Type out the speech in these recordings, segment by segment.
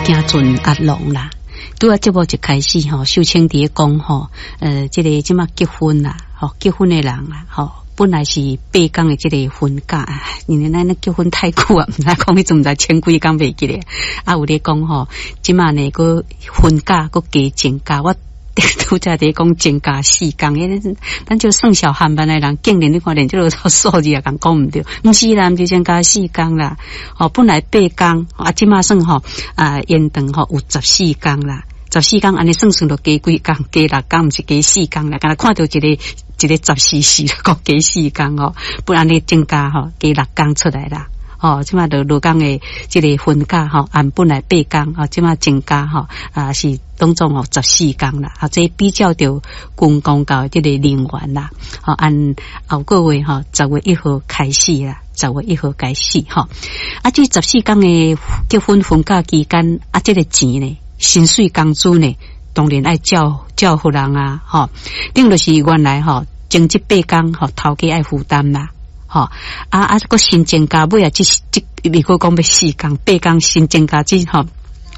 行船压龙啦。拄啊，节目一开始吼，秀清伫讲吼，这个即马结婚啦，吼，结婚的人啦，吼，本来是8天的这个婚假，因为咱结婚太久啊，毋知讲迄阵毋知前几天袂记咧。啊，有咧讲吼，即马呢个婚假个加增加，我拄则伫讲增加4天，因为咱就算小汉班的人，竟然你看连这个数字也讲唔对，毋是啦，毋是增加4天啦，哦，本来8天，啊，即马算吼延长吼有14天啦。14天安尼算就加几天，加6天，毋是加4天啦。敢若看到一个14个加4天哦，不然你增加吼加6天出来啦。哦，即马就罗讲的这个婚假吼，按本来8天哦，即马增加吼是当中哦14天啦。啊，这比较着公共到这个人员啦。哦，按后个月吼10月1号开始啦。10月1号开始吼，啊，这14天的结婚婚假期间啊，这个钱呢？薪水工资呢，当然爱照付人啊，吼，顶就是原来吼，前这8天吼，头家爱负担啦，吼，个新增加尾啊，你可讲要4天，8天新增加之吼，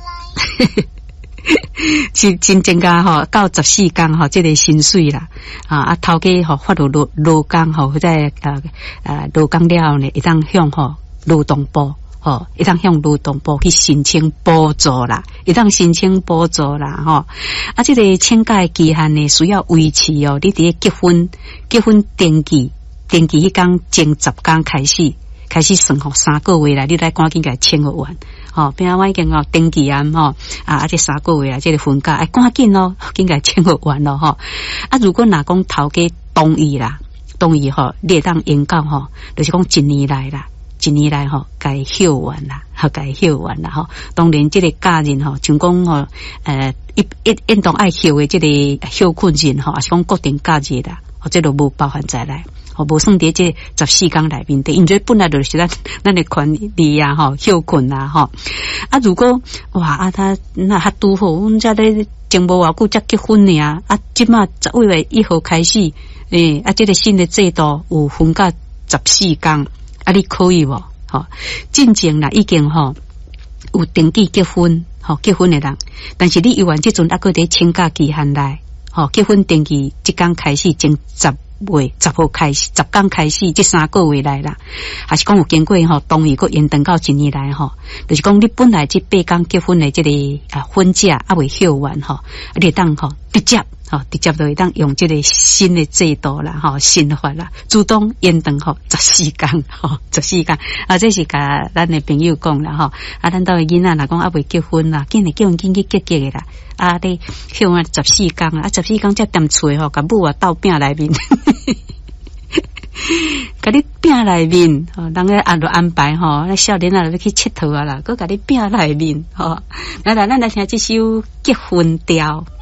新增加吼到14天吼，这个薪水啦，头家吼发到劳工吼，或者劳工了后呢，会当向吼劳动部。哦，一旦向劳动部去申請補助啦，一旦申請補助啦，吼，啊，這個請假的期限呢，需要維持哦。你伫結婚登記迄天前10天開始算吼，3個月啦，你來趕緊甲簽學完，吼，邊我已經哦登記啊，吼，這3個月啊，這個婚假，趕緊咯，緊甲簽學完咯，吼，啊，如果若講頭家同意吼，你會當延到吼，就是講1年來啦。1年來吼，該休完啦，該休完啦吼。當然，這個家人吼，像講吼，一當愛休的這個休困日吼，也是講固定假日啦，或者都無包含在內，吼，無算佇這14天內面的，因為本來就是咱的權利啊，吼，休困啊，吼。啊，如果哇他那還拄好，我們這咧前無偌久才結婚呢啊，即馬10月1號開始，這個新的制度有分假14天。啊，你可以無？吼，進前啦，已經吼有登記結婚，吼結婚的人，但是你依然這陣還擱在請假期限內，吼結婚登記即天開始，從10月10號開始，10天開始，這3個月來啦，還是講有經過吼同意個延長到1年來吼，就是講你本來這8天結婚的這個婚假還未休完吼，你當吼直接就會當用這個新的制度啦，吼新法啦，主動延長吼14天，吼14天，啊，這是甲咱的朋友講啦，吼，啊，咱兜的囡仔若講還未結婚啦，緊去結嘅啦，啊，你休完14天啦，啊14天才掂厝吼，甲母啊鬥拼內面，甲你拼內面，吼，人個安排吼，那少年啊要去佚佗啊啦，佮甲你拼內面，吼，咱來聽這首結婚調。